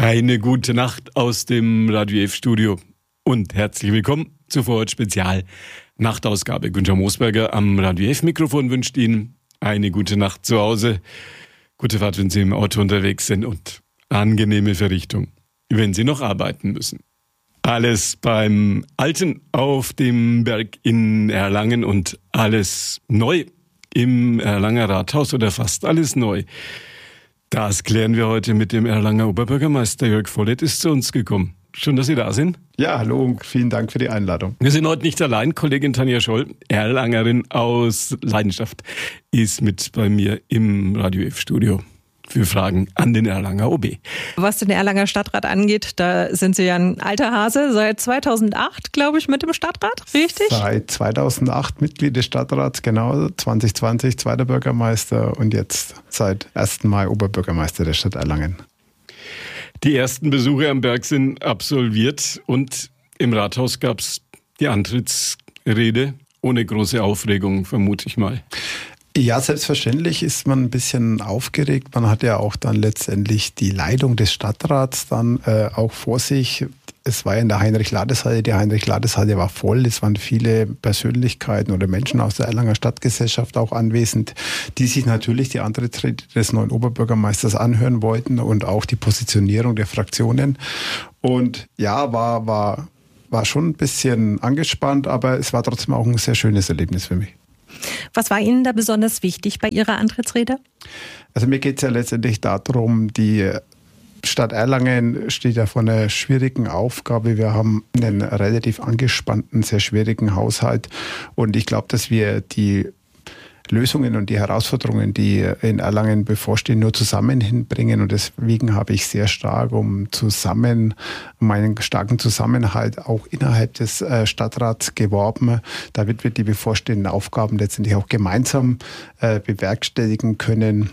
Eine gute Nacht aus dem Radio F-Studio und herzlich willkommen zur Vorort-Spezial Nachtausgabe. Günther Moosberger am Radio F-Mikrofon wünscht Ihnen eine gute Nacht zu Hause, gute Fahrt, wenn Sie im Auto unterwegs sind und angenehme Verrichtung, wenn Sie noch arbeiten müssen. Alles beim Alten auf dem Berg in Erlangen und alles neu im Erlanger Rathaus oder fast alles neu. Das klären wir heute mit dem Erlanger Oberbürgermeister Jörg Volleth ist zu uns gekommen. Schön, dass Sie da sind. Ja, hallo und vielen Dank für die Einladung. Wir sind heute nicht allein. Kollegin Tanja Scholl, Erlangerin aus Leidenschaft, ist mit bei mir im Radio F-Studio für Fragen an den Erlanger OB. Was den Erlanger Stadtrat angeht, da sind Sie ja ein alter Hase. Seit 2008, glaube ich, mit dem Stadtrat, richtig? Seit 2008 Mitglied des Stadtrats, genau. 2020 zweiter Bürgermeister und jetzt seit 1. Mai Oberbürgermeister der Stadt Erlangen. Die ersten Besuche am Berg sind absolviert und im Rathaus gab es die Antrittsrede ohne große Aufregung, vermute ich mal. Ja, selbstverständlich ist man ein bisschen aufgeregt. Man hat ja auch dann letztendlich die Leitung des Stadtrats dann auch vor sich. Es war ja in der Heinrich-Lades-Halle. Die Heinrich-Lades-Halle war voll. Es waren viele Persönlichkeiten oder Menschen aus der Erlanger Stadtgesellschaft auch anwesend, die sich natürlich die Antrittsrede des neuen Oberbürgermeisters anhören wollten und auch die Positionierung der Fraktionen. Und ja, war schon ein bisschen angespannt, aber es war trotzdem auch ein sehr schönes Erlebnis für mich. Was war Ihnen da besonders wichtig bei Ihrer Antrittsrede? Also mir geht es ja letztendlich darum, die Stadt Erlangen steht ja vor einer schwierigen Aufgabe. Wir haben einen relativ angespannten, sehr schwierigen Haushalt. Und ich glaube, dass wir die Lösungen und die Herausforderungen, die in Erlangen bevorstehen, nur zusammen hinbringen. Und deswegen habe ich sehr stark um einen starken Zusammenhalt auch innerhalb des Stadtrats geworben. Damit wir die bevorstehenden Aufgaben letztendlich auch gemeinsam bewerkstelligen können.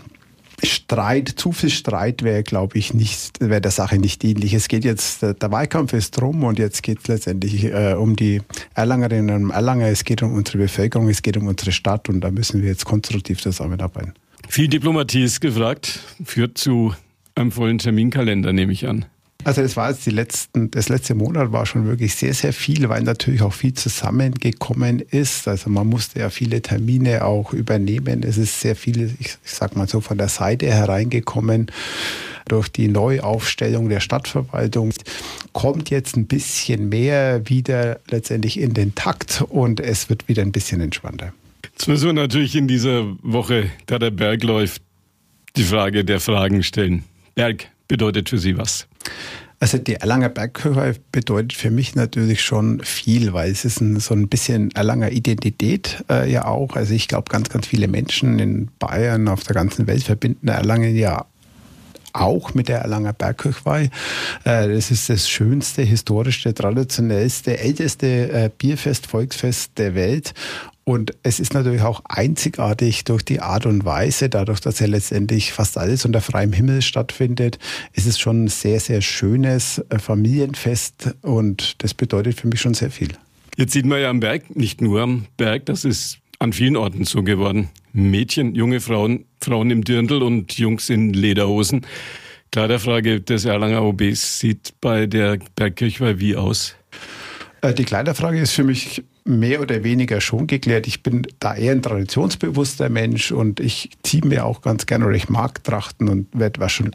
Zu viel Streit wäre, glaube ich, wäre der Sache nicht dienlich. Es geht jetzt, der Wahlkampf ist drum und jetzt geht es letztendlich um die Erlangerinnen und Erlanger. Es geht um unsere Bevölkerung, es geht um unsere Stadt und da müssen wir jetzt konstruktiv zusammenarbeiten. Viel Diplomatie ist gefragt, führt zu einem vollen Terminkalender, nehme ich an. Also das war jetzt das letzte Monat war schon wirklich sehr, sehr viel, weil natürlich auch viel zusammengekommen ist. Also man musste ja viele Termine auch übernehmen. Es ist sehr viel, ich sag mal so, von der Seite hereingekommen. Durch die Neuaufstellung der Stadtverwaltung kommt jetzt ein bisschen mehr wieder letztendlich in den Takt und es wird wieder ein bisschen entspannter. Jetzt müssen wir natürlich in dieser Woche, da der Berg läuft, die Frage der Fragen stellen. Berg bedeutet für Sie was? Also die Erlanger Bergkirche bedeutet für mich natürlich schon viel, weil es ist so ein bisschen Erlanger Identität ja auch. Also ich glaube, ganz, ganz viele Menschen in Bayern, auf der ganzen Welt verbinden Erlangen ja auch mit der Erlanger Bergkirche. Das ist das schönste, historischste, traditionellste, älteste Bierfest, Volksfest der Welt. Und es ist natürlich auch einzigartig durch die Art und Weise, dadurch, dass ja letztendlich fast alles unter freiem Himmel stattfindet. Es ist schon ein sehr, sehr schönes Familienfest und das bedeutet für mich schon sehr viel. Jetzt sieht man ja am Berg, nicht nur am Berg, das ist an vielen Orten so geworden. Mädchen, junge Frauen, Frauen im Dirndl und Jungs in Lederhosen. Kleiderfrage des Erlanger OBs sieht bei der Bergkirche wie aus? Die Kleiderfrage ist für mich mehr oder weniger schon geklärt. Ich bin da eher ein traditionsbewusster Mensch und ich ziehe mir auch ganz gerne oder ich mag Trachten und werde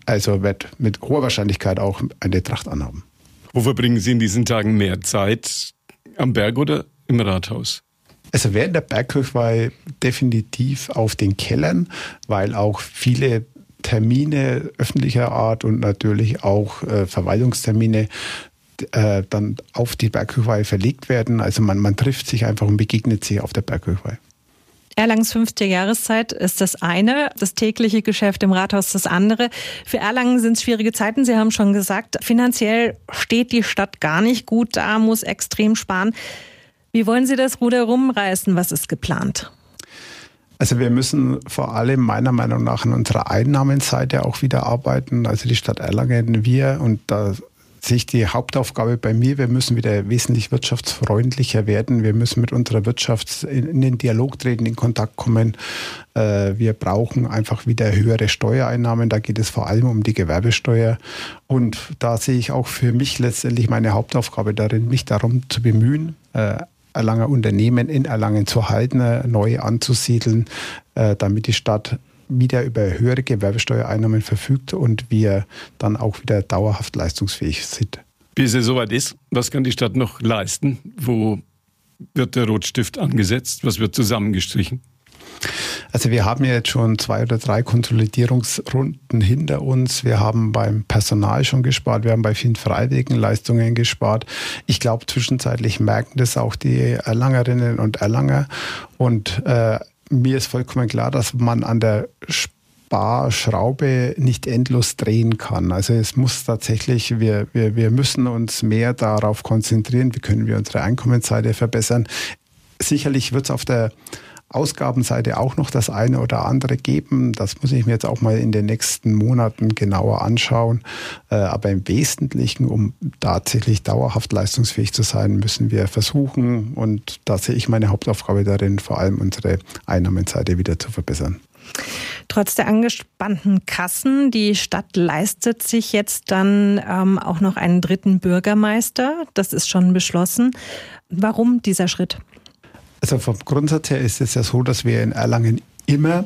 mit hoher Wahrscheinlichkeit auch eine Tracht anhaben. Wo verbringen Sie in diesen Tagen mehr Zeit? Am Berg oder im Rathaus? Also während der Bergkirche war ich definitiv auf den Kellern, weil auch viele Termine öffentlicher Art und natürlich auch Verwaltungstermine dann auf die Bergkirche verlegt werden. Also man trifft sich einfach und begegnet sich auf der Bergkirche. Erlangens 5. Jahreszeit ist das eine, das tägliche Geschäft im Rathaus das andere. Für Erlangen sind es schwierige Zeiten. Sie haben schon gesagt, finanziell steht die Stadt gar nicht gut da, muss extrem sparen. Wie wollen Sie das Ruder rumreißen? Was ist geplant? Also wir müssen vor allem meiner Meinung nach an unserer Einnahmenseite auch wieder arbeiten. Also die Stadt Erlangen, und da sehe ich die Hauptaufgabe bei mir. Wir müssen wieder wesentlich wirtschaftsfreundlicher werden. Wir müssen mit unserer Wirtschaft in den Dialog treten, in Kontakt kommen. Wir brauchen einfach wieder höhere Steuereinnahmen. Da geht es vor allem um die Gewerbesteuer. Und da sehe ich auch für mich letztendlich meine Hauptaufgabe darin, mich darum zu bemühen, Erlanger Unternehmen in Erlangen zu halten, neu anzusiedeln, damit die Stadt wieder über höhere Gewerbesteuereinnahmen verfügt und wir dann auch wieder dauerhaft leistungsfähig sind. Bis es soweit ist, was kann die Stadt noch leisten? Wo wird der Rotstift angesetzt? Was wird zusammengestrichen? Also wir haben ja jetzt schon 2 oder 3 Konsolidierungsrunden hinter uns. Wir haben beim Personal schon gespart, wir haben bei vielen Freiwilligenleistungen gespart. Ich glaube, zwischenzeitlich merken das auch die Erlangerinnen und Erlanger. Und mir ist vollkommen klar, dass man an der Sparschraube nicht endlos drehen kann. Also es muss tatsächlich, wir müssen uns mehr darauf konzentrieren, wie können wir unsere Einkommensseite verbessern. Sicherlich wird es auf der Ausgabenseite auch noch das eine oder andere geben. Das muss ich mir jetzt auch mal in den nächsten Monaten genauer anschauen. Aber im Wesentlichen, um tatsächlich dauerhaft leistungsfähig zu sein, müssen wir versuchen, und da sehe ich meine Hauptaufgabe darin, vor allem unsere Einnahmenseite wieder zu verbessern. Trotz der angespannten Kassen, die Stadt leistet sich jetzt dann auch noch einen 3. Bürgermeister. Das ist schon beschlossen. Warum dieser Schritt? Also vom Grundsatz her ist es ja so, dass wir in Erlangen immer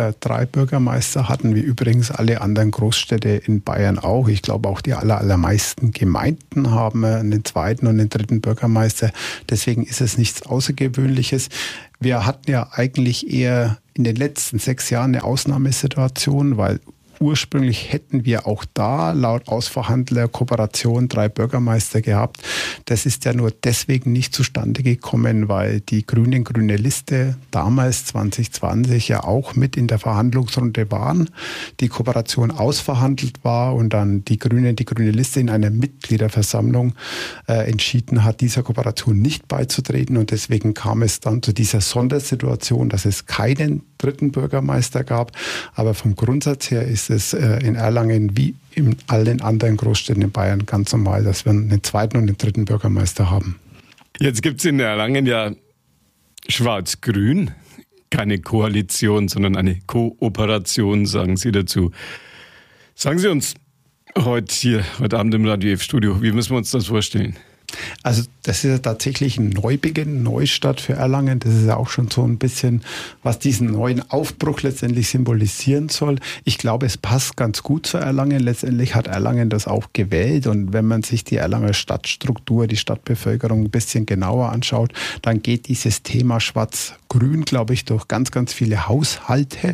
3 Bürgermeister hatten, wie übrigens alle anderen Großstädte in Bayern auch. Ich glaube auch die allermeisten Gemeinden haben einen 2. und einen 3. Bürgermeister. Deswegen ist es nichts Außergewöhnliches. Wir hatten ja eigentlich eher in den letzten 6 Jahren eine Ausnahmesituation, weil ursprünglich hätten wir auch da laut Ausverhandler Kooperation 3 Bürgermeister gehabt. Das ist ja nur deswegen nicht zustande gekommen, weil die grüne Liste damals 2020 ja auch mit in der Verhandlungsrunde waren, die Kooperation ausverhandelt war und dann die grüne Liste in einer Mitgliederversammlung entschieden hat, dieser Kooperation nicht beizutreten, und deswegen kam es dann zu dieser Sondersituation, dass es keinen 3. Bürgermeister gab. Aber vom Grundsatz her ist es in Erlangen wie in allen anderen Großstädten in Bayern ganz normal, dass wir einen 2. und einen 3. Bürgermeister haben. Jetzt gibt es in Erlangen ja Schwarz-Grün, keine Koalition, sondern eine Kooperation, sagen Sie dazu. Sagen Sie uns heute Abend im Radio F-Studio, wie müssen wir uns das vorstellen? Also das ist ja tatsächlich ein Neubeginn, Neustart für Erlangen. Das ist ja auch schon so ein bisschen, was diesen neuen Aufbruch letztendlich symbolisieren soll. Ich glaube, es passt ganz gut zu Erlangen. Letztendlich hat Erlangen das auch gewählt. Und wenn man sich die Erlanger Stadtstruktur, die Stadtbevölkerung ein bisschen genauer anschaut, dann geht dieses Thema Schwarz-Grün, glaube ich, durch ganz, ganz viele Haushalte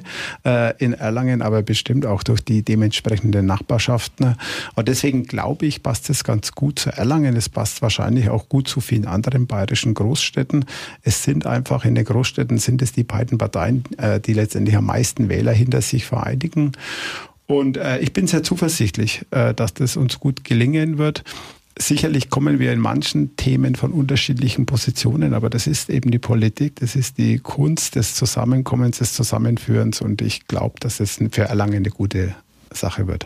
in Erlangen, aber bestimmt auch durch die dementsprechenden Nachbarschaften. Und deswegen glaube ich, passt es ganz gut zu Erlangen. Es passt wahrscheinlich auch gut zu vielen anderen bayerischen Großstädten. Es sind einfach in den Großstädten sind es die beiden Parteien, die letztendlich am meisten Wähler hinter sich vereinigen. Und ich bin sehr zuversichtlich, dass das uns gut gelingen wird. Sicherlich kommen wir in manchen Themen von unterschiedlichen Positionen, aber das ist eben die Politik, das ist die Kunst des Zusammenkommens, des Zusammenführens, und ich glaube, dass es für Erlangen eine gute Sache wird.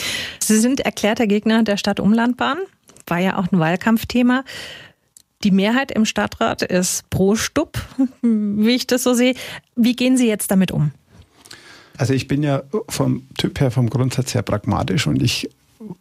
Sie sind erklärter Gegner der Stadtumlandbahn. War ja auch ein Wahlkampfthema. Die Mehrheit im Stadtrat ist pro Stub, wie ich das so sehe. Wie gehen Sie jetzt damit um? Also ich bin ja vom Typ her, vom Grundsatz her pragmatisch, und ich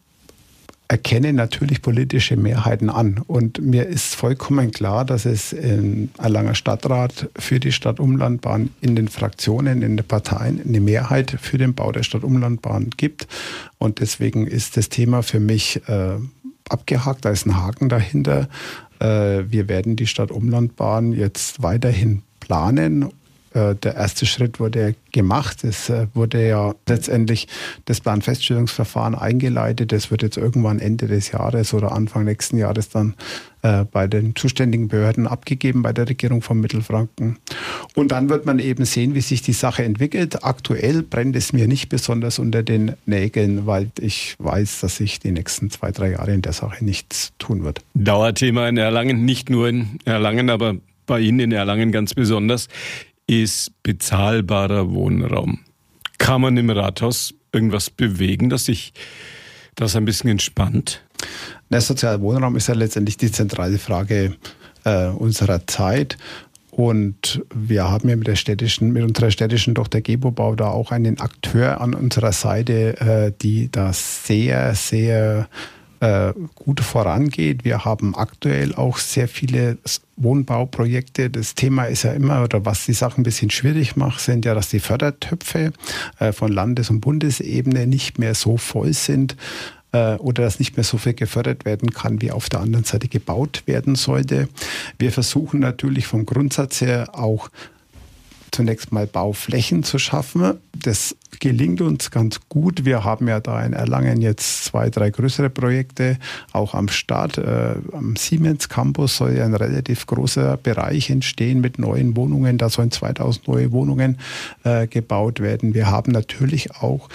erkenne natürlich politische Mehrheiten an. Und mir ist vollkommen klar, dass es im Erlanger Stadtrat für die Stadtumlandbahn in den Fraktionen, in den Parteien eine Mehrheit für den Bau der Stadtumlandbahn gibt. Und deswegen ist das Thema für mich abgehakt, da ist ein Haken dahinter. Wir werden die Stadtumlandbahn jetzt weiterhin planen. Der erste Schritt wurde gemacht. Es wurde ja letztendlich das Planfeststellungsverfahren eingeleitet. Das wird jetzt irgendwann Ende des Jahres oder Anfang nächsten Jahres dann bei den zuständigen Behörden abgegeben, bei der Regierung von Mittelfranken. Und dann wird man eben sehen, wie sich die Sache entwickelt. Aktuell brennt es mir nicht besonders unter den Nägeln, weil ich weiß, dass sich die nächsten 2-3 Jahre in der Sache nichts tun wird. Dauerthema in Erlangen, nicht nur in Erlangen, aber bei Ihnen in Erlangen ganz besonders, ist bezahlbarer Wohnraum. Kann man im Rathaus irgendwas bewegen, dass sich das ein bisschen entspannt? Der soziale Wohnraum ist ja letztendlich die zentrale Frage unserer Zeit. Und wir haben ja mit unserer städtischen Tochter Gebobau da auch einen Akteur an unserer Seite, die da sehr, sehr gut vorangeht. Wir haben aktuell auch sehr viele Wohnbauprojekte. Das Thema ist ja immer, oder was die Sachen ein bisschen schwierig macht, sind ja, dass die Fördertöpfe von Landes- und Bundesebene nicht mehr so voll sind oder dass nicht mehr so viel gefördert werden kann, wie auf der anderen Seite gebaut werden sollte. Wir versuchen natürlich vom Grundsatz her auch zunächst mal Bauflächen zu schaffen. Das gelingt uns ganz gut. Wir haben ja da in Erlangen jetzt 2, 3 größere Projekte auch am Start. Am Siemens Campus soll ja ein relativ großer Bereich entstehen mit neuen Wohnungen. Da sollen 2000 neue Wohnungen gebaut werden. Wir haben natürlich auch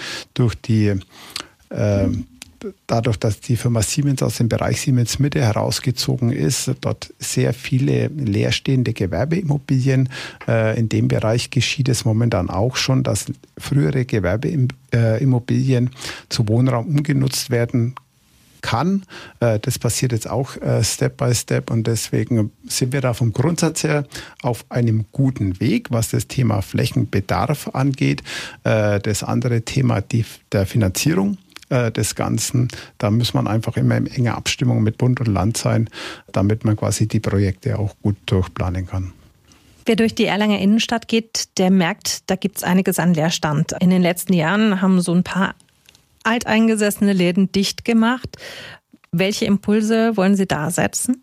dadurch, dass die Firma Siemens aus dem Bereich Siemens Mitte herausgezogen ist, dort sehr viele leerstehende Gewerbeimmobilien. In dem Bereich geschieht es momentan auch schon, dass frühere Gewerbeimmobilien zu Wohnraum umgenutzt werden kann. Das passiert jetzt auch Step by Step und deswegen sind wir da vom Grundsatz her auf einem guten Weg, was das Thema Flächenbedarf angeht. Das andere Thema der Finanzierung des Ganzen. Da muss man einfach immer in enger Abstimmung mit Bund und Land sein, damit man quasi die Projekte auch gut durchplanen kann. Wer durch die Erlanger Innenstadt geht, der merkt, da gibt es einiges an Leerstand. In den letzten Jahren haben so ein paar alteingesessene Läden dicht gemacht. Welche Impulse wollen Sie da setzen?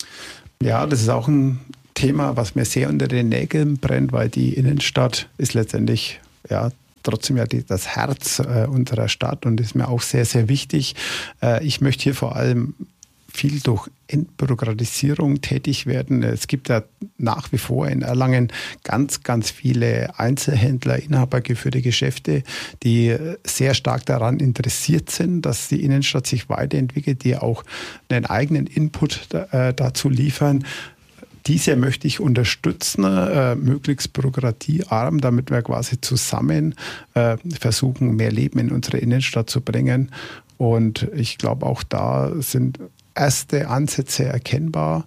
Ja, das ist auch ein Thema, was mir sehr unter den Nägeln brennt, weil die Innenstadt ist letztendlich trotzdem ja das Herz unserer Stadt und ist mir auch sehr, sehr wichtig. Ich möchte hier vor allem viel durch Entbürokratisierung tätig werden. Es gibt ja nach wie vor in Erlangen ganz, ganz viele Einzelhändler, inhabergeführte Geschäfte, die sehr stark daran interessiert sind, dass die Innenstadt sich weiterentwickelt, die auch einen eigenen Input dazu liefern. Diese möchte ich unterstützen, möglichst bürokratiearm, damit wir quasi zusammen versuchen, mehr Leben in unsere Innenstadt zu bringen. Und ich glaube, auch da sind erste Ansätze erkennbar.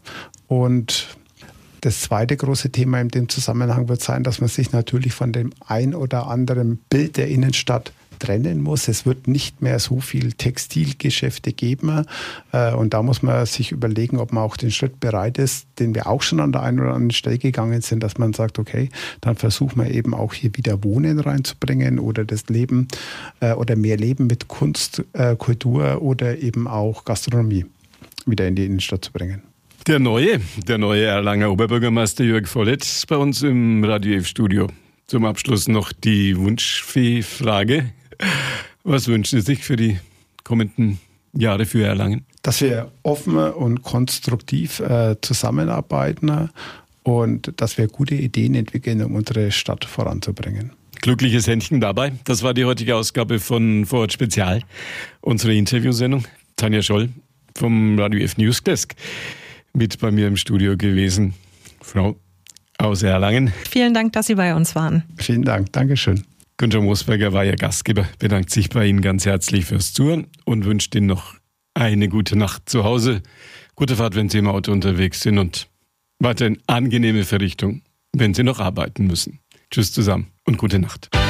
Und das zweite große Thema in dem Zusammenhang wird sein, dass man sich natürlich von dem ein oder anderen Bild der Innenstadt trennen muss. Es wird nicht mehr so viel Textilgeschäfte geben. Und da muss man sich überlegen, ob man auch den Schritt bereit ist, den wir auch schon an der einen oder anderen Stelle gegangen sind, dass man sagt, okay, dann versuchen wir eben auch hier wieder Wohnen reinzubringen oder das Leben oder mehr Leben mit Kunst, Kultur oder eben auch Gastronomie wieder in die Innenstadt zu bringen. Der neue Erlanger Oberbürgermeister Jörg Vollett bei uns im Radio F-Studio. Zum Abschluss noch die Wunschfee-Frage. Was wünschen Sie sich für die kommenden Jahre für Erlangen? Dass wir offen und konstruktiv zusammenarbeiten und dass wir gute Ideen entwickeln, um unsere Stadt voranzubringen. Glückliches Händchen dabei. Das war die heutige Ausgabe von Vorort Spezial, unsere Interviewsendung. Tanja Scholl vom Radio F Newsdesk mit bei mir im Studio gewesen. Frau aus Erlangen. Vielen Dank, dass Sie bei uns waren. Vielen Dank, Dankeschön. Günther Moosberger war Ihr Gastgeber, bedankt sich bei Ihnen ganz herzlich fürs Zuhören und wünscht Ihnen noch eine gute Nacht zu Hause. Gute Fahrt, wenn Sie im Auto unterwegs sind und weiterhin angenehme Verrichtung, wenn Sie noch arbeiten müssen. Tschüss zusammen und gute Nacht.